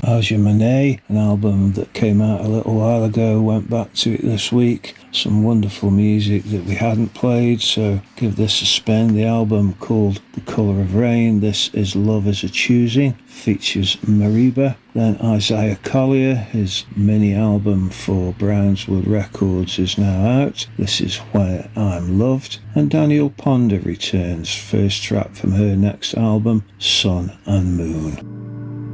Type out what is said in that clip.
Aja Monet, an album that came out a little while ago, went back to it this week. Some wonderful music that we hadn't played, so give this a spin. The album called The Colour of Rain. This is Love Is a Choosing, features Mariba. Then Isaiah Collier, his mini album for Brownswood Records is now out. This is Where I'm Loved. And Daniel Ponder returns, first track from her next album, Sun and Moon.